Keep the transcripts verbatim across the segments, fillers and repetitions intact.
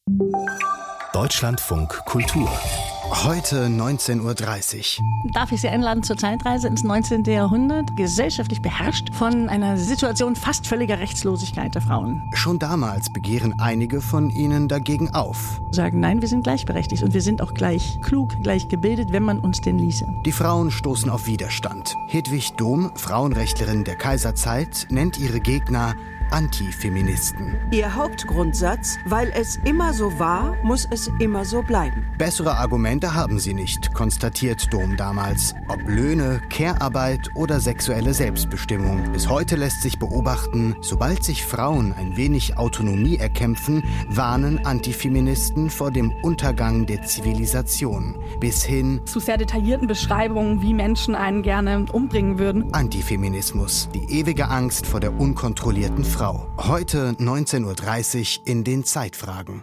Deutschlandfunk Kultur. Heute neunzehn Uhr dreißig. Darf ich Sie einladen zur Zeitreise ins neunzehnten. Jahrhundert, gesellschaftlich beherrscht von einer Situation fast völliger Rechtslosigkeit der Frauen. Schon damals begehren einige von ihnen dagegen auf. Sagen, nein, wir sind gleichberechtigt und wir sind auch gleich klug, gleich gebildet, wenn man uns denn ließe. Die Frauen stoßen auf Widerstand. Hedwig Dohm, Frauenrechtlerin der Kaiserzeit, nennt ihre Gegner Antifeministen. Ihr Hauptgrundsatz, weil es immer so war, muss es immer so bleiben. Bessere Argumente haben sie nicht, konstatiert Dohm damals. Ob Löhne, Care-Arbeit oder sexuelle Selbstbestimmung. Bis heute lässt sich beobachten, sobald sich Frauen ein wenig Autonomie erkämpfen, warnen Antifeministen vor dem Untergang der Zivilisation. Bis hin zu sehr detaillierten Beschreibungen, wie Menschen einen gerne umbringen würden. Antifeminismus, die ewige Angst vor der unkontrollierten Frau. Frau. Heute neunzehn Uhr dreißig in den Zeitfragen.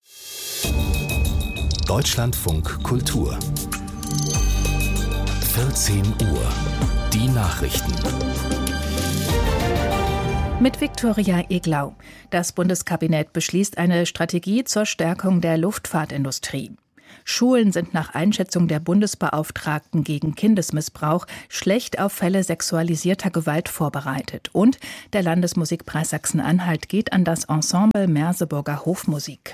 Deutschlandfunk Kultur. vierzehn Uhr. Die Nachrichten. Mit Viktoria Eglau. Das Bundeskabinett beschließt eine Strategie zur Stärkung der Luftfahrtindustrie. Schulen sind nach Einschätzung der Bundesbeauftragten gegen Kindesmissbrauch schlecht auf Fälle sexualisierter Gewalt vorbereitet. Und der Landesmusikpreis Sachsen-Anhalt geht an das Ensemble Merseburger Hofmusik.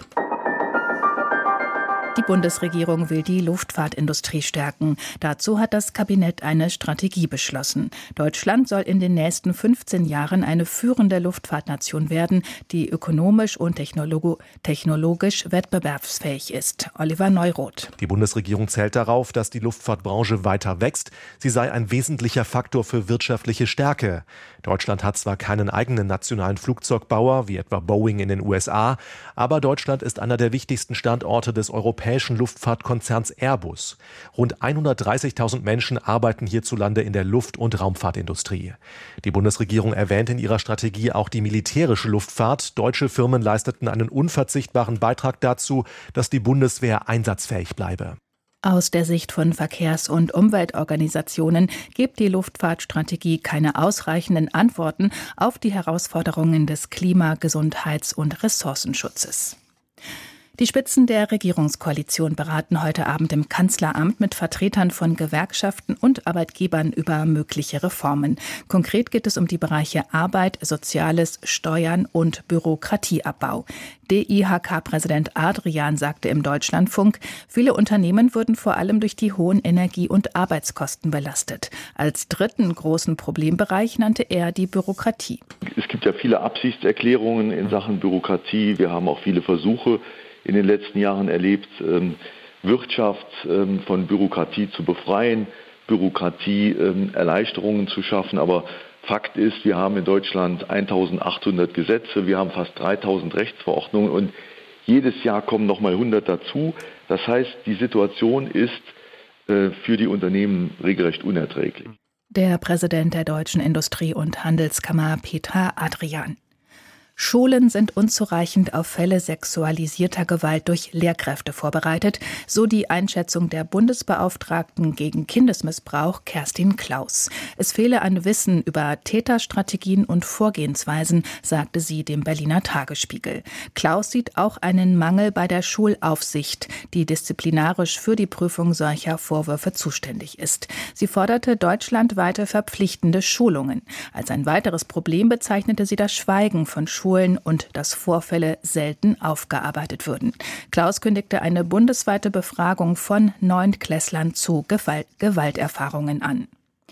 Die Bundesregierung will die Luftfahrtindustrie stärken. Dazu hat das Kabinett eine Strategie beschlossen. Deutschland soll in den nächsten fünfzehn Jahren eine führende Luftfahrtnation werden, die ökonomisch und technolog- technologisch wettbewerbsfähig ist. Oliver Neuroth. Die Bundesregierung zählt darauf, dass die Luftfahrtbranche weiter wächst. Sie sei ein wesentlicher Faktor für wirtschaftliche Stärke. Deutschland hat zwar keinen eigenen nationalen Flugzeugbauer, wie etwa Boeing in den U S A, aber Deutschland ist einer der wichtigsten Standorte des europäischen Luftfahrtkonzerns Airbus. Rund hundertdreißigtausend Menschen arbeiten hierzulande in der Luft- und Raumfahrtindustrie. Die Bundesregierung erwähnt in ihrer Strategie auch die militärische Luftfahrt. Deutsche Firmen leisteten einen unverzichtbaren Beitrag dazu, dass die Bundeswehr einsatzfähig bleibe. Aus der Sicht von Verkehrs- und Umweltorganisationen gibt die Luftfahrtstrategie keine ausreichenden Antworten auf die Herausforderungen des Klima-, Gesundheits- und Ressourcenschutzes. Die Spitzen der Regierungskoalition beraten heute Abend im Kanzleramt mit Vertretern von Gewerkschaften und Arbeitgebern über mögliche Reformen. Konkret geht es um die Bereiche Arbeit, Soziales, Steuern und Bürokratieabbau. D I H K-Präsident Adrian sagte im Deutschlandfunk, viele Unternehmen würden vor allem durch die hohen Energie- und Arbeitskosten belastet. Als dritten großen Problembereich nannte er die Bürokratie. Es gibt ja viele Absichtserklärungen in Sachen Bürokratie. Wir haben auch viele Versuche in den letzten Jahren erlebt, Wirtschaft von Bürokratie zu befreien, Bürokratie Erleichterungen zu schaffen. Aber Fakt ist, wir haben in Deutschland eintausendachthundert Gesetze, wir haben fast dreitausend Rechtsverordnungen und jedes Jahr kommen noch mal hundert dazu. Das heißt, die Situation ist für die Unternehmen regelrecht unerträglich. Der Präsident der Deutschen Industrie- und Handelskammer Peter Adrian. Schulen sind unzureichend auf Fälle sexualisierter Gewalt durch Lehrkräfte vorbereitet, so die Einschätzung der Bundesbeauftragten gegen Kindesmissbrauch Kerstin Klaus. Es fehle an Wissen über Täterstrategien und Vorgehensweisen, sagte sie dem Berliner Tagesspiegel. Klaus sieht auch einen Mangel bei der Schulaufsicht, die disziplinarisch für die Prüfung solcher Vorwürfe zuständig ist. Sie forderte deutschlandweite verpflichtende Schulungen. Als ein weiteres Problem bezeichnete sie das Schweigen von Schulen und dass Vorfälle selten aufgearbeitet würden. Klaus kündigte eine bundesweite Befragung von Neuntklässlern zu Gewalt- Gewalterfahrungen an.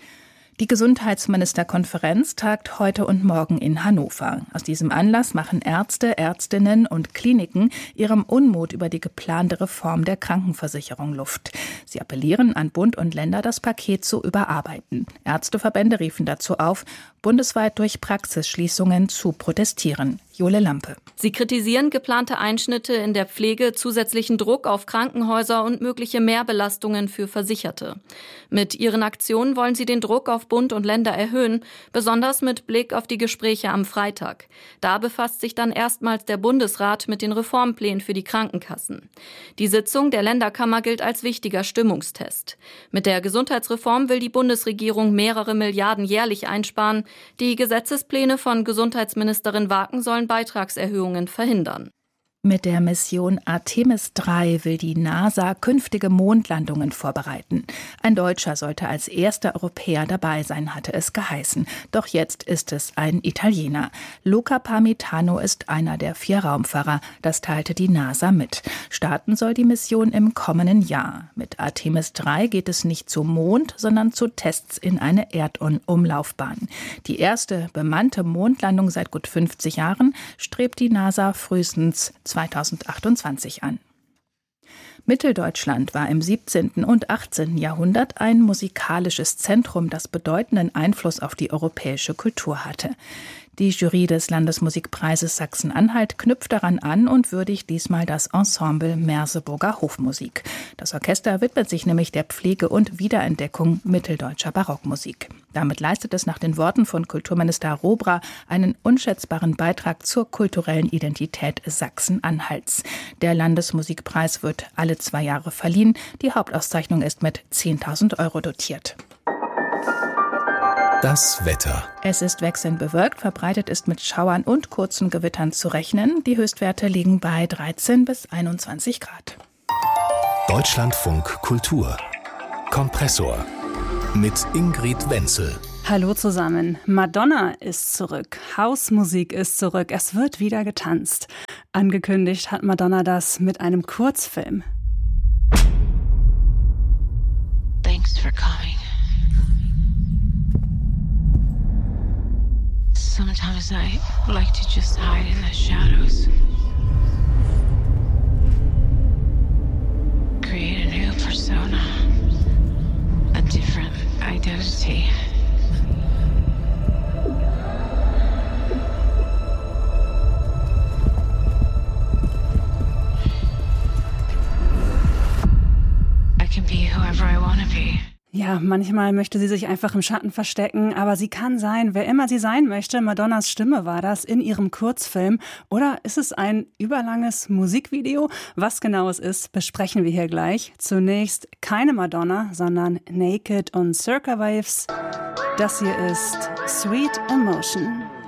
Die Gesundheitsministerkonferenz tagt heute und morgen in Hannover. Aus diesem Anlass machen Ärzte, Ärztinnen und Kliniken ihrem Unmut über die geplante Reform der Krankenversicherung Luft. Sie appellieren an Bund und Länder, das Paket zu überarbeiten. Ärzteverbände riefen dazu auf, bundesweit durch Praxisschließungen zu protestieren. Jole Lampe. Sie kritisieren geplante Einschnitte in der Pflege, zusätzlichen Druck auf Krankenhäuser und mögliche Mehrbelastungen für Versicherte. Mit ihren Aktionen wollen sie den Druck auf Bund und Länder erhöhen, besonders mit Blick auf die Gespräche am Freitag. Da befasst sich dann erstmals der Bundesrat mit den Reformplänen für die Krankenkassen. Die Sitzung der Länderkammer gilt als wichtiger Stimmungstest. Mit der Gesundheitsreform will die Bundesregierung mehrere Milliarden jährlich einsparen. Die Gesetzespläne von Gesundheitsministerin Waken sollen Beitragserhöhungen verhindern. Mit der Mission Artemis drei will die NASA künftige Mondlandungen vorbereiten. Ein Deutscher sollte als erster Europäer dabei sein, hatte es geheißen. Doch jetzt ist es ein Italiener. Luca Parmitano ist einer der vier Raumfahrer. Das teilte die NASA mit. Starten soll die Mission im kommenden Jahr. Mit Artemis drei geht es nicht zum Mond, sondern zu Tests in eine Erdumlaufbahn. Die erste bemannte Mondlandung seit gut fünfzig Jahren strebt die NASA frühestens zweitausendachtundzwanzig an. Mitteldeutschland war im siebzehnten und achtzehnten Jahrhundert ein musikalisches Zentrum, das bedeutenden Einfluss auf die europäische Kultur hatte. Die Jury des Landesmusikpreises Sachsen-Anhalt knüpft daran an und würdigt diesmal das Ensemble Merseburger Hofmusik. Das Orchester widmet sich nämlich der Pflege und Wiederentdeckung mitteldeutscher Barockmusik. Damit leistet es nach den Worten von Kulturminister Robra einen unschätzbaren Beitrag zur kulturellen Identität Sachsen-Anhalts. Der Landesmusikpreis wird alle zwei Jahre verliehen. Die Hauptauszeichnung ist mit zehntausend Euro dotiert. Das Wetter. Es ist wechselnd bewölkt, verbreitet ist mit Schauern und kurzen Gewittern zu rechnen. Die Höchstwerte liegen bei dreizehn bis einundzwanzig Grad. Deutschlandfunk Kultur. Kompressor. Mit Ingrid Wenzel. Hallo zusammen. Madonna ist zurück. Hausmusik ist zurück. Es wird wieder getanzt. Angekündigt hat Madonna das mit einem Kurzfilm. Thanks for coming. Sometimes I like to just hide in the shadows. Create a new persona. A different identity. I can be whoever I want to be. Ja, manchmal möchte sie sich einfach im Schatten verstecken, aber sie kann sein, wer immer sie sein möchte. Madonnas Stimme war das in ihrem Kurzfilm. Oder ist es ein überlanges Musikvideo? Was genau es ist, besprechen wir hier gleich. Zunächst keine Madonna, sondern Naked und Circa Waves. Das hier ist Sweet Emotion.